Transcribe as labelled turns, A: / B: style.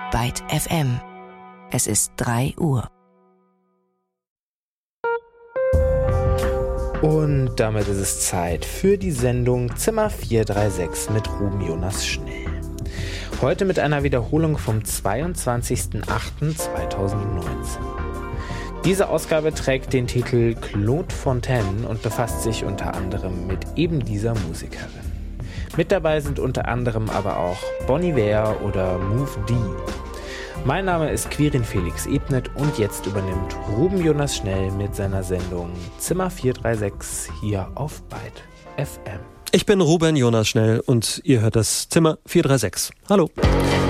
A: Byte FM. Es ist 3 Uhr.
B: Und damit ist es Zeit für die Sendung Zimmer 436 mit Ruben Jonas Schnell. Heute mit einer Wiederholung vom 22.08.2019. Diese Ausgabe trägt den Titel Claude Fontaine und befasst sich unter anderem mit eben dieser Musikerin. Mit dabei sind unter anderem aber auch Bon Iver oder Move D. Mein Name ist Quirin Felix Ebnet und jetzt übernimmt Ruben Jonas Schnell mit seiner Sendung Zimmer 436 hier auf Byte FM.
C: Ich bin Ruben Jonas Schnell und ihr hört das Zimmer 436. Hallo.